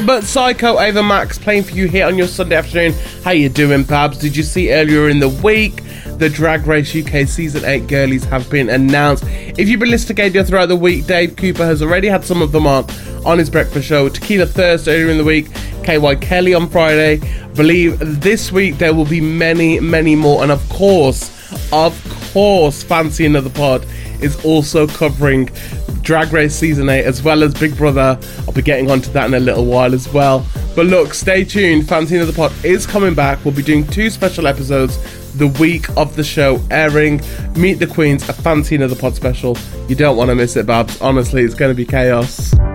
but Psycho Ava Max playing for you here on your Sunday afternoon. How you doing, Babs? Did you see earlier in the week the Drag Race UK Season 8 girlies have been announced? If you've been listening to Radio throughout the week, Dave Cooper has already had some of them on his breakfast show. Tequila Thursday earlier in the week, KY Kelly on Friday. I believe this week there will be many, many more. And of course, Fancy Another Pod is also covering Drag Race Season 8 as well as Big Brother. I'll be getting onto that in a little while as well. But look, stay tuned. Fancy Another Pod is coming back. We'll be doing 2 special episodes the week of the show airing. Meet the Queens, a Fancy Another Pod special. You don't want to miss it, Babs. Honestly, it's going to be chaos.